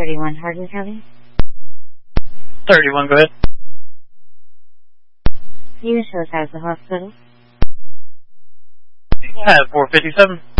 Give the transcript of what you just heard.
31 Hardin County. 31, go ahead. You shows has the hospital. I have 457.